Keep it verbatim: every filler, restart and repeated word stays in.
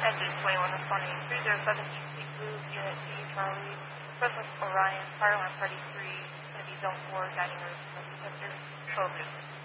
Engine twenty-one responding three zero seven E C Blue, Unit two, Charlie, Northwest Orion, Fire Alarm Party three, going to be Zone four, guiding route, Center, focus.